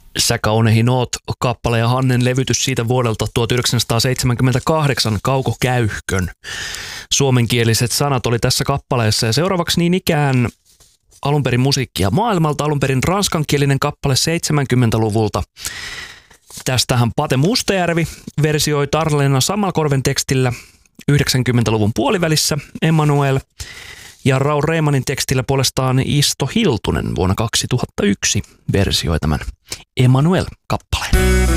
Sä kauneihin oot -kappale ja Hannen levytys siitä vuodelta 1978, Kaukokäyhkön. Suomenkieliset sanat oli tässä kappaleessa ja seuraavaksi niin ikään alunperin musiikkia maailmalta, alunperin ranskankielinen kappale 70-luvulta. Tästähän Pate Mustajärvi versioi Tarleena Sammalkorven tekstillä 90-luvun puolivälissä Emmanuel, ja Raul Reimanin tekstillä puolestaan Isto Hiltunen vuonna 2001 versioi tämän Emmanuel-kappaleen.